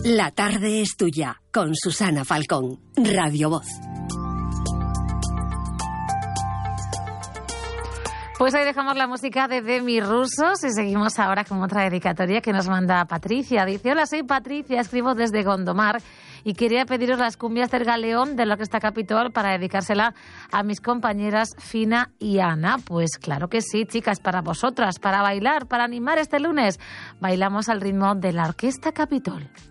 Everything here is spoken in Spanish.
La tarde es tuya, con Susana Falcón, Radio Voz. Pues ahí dejamos la música de Demi Rusos y seguimos ahora con otra dedicatoria que nos manda Patricia. Dice: hola, soy Patricia, escribo desde Gondomar y quería pediros las cumbias del Galeón de la Orquesta Capitol para dedicársela a mis compañeras Fina y Ana. Pues claro que sí, chicas, para vosotras, para bailar, para animar este lunes. Bailamos al ritmo de la Orquesta Capitol.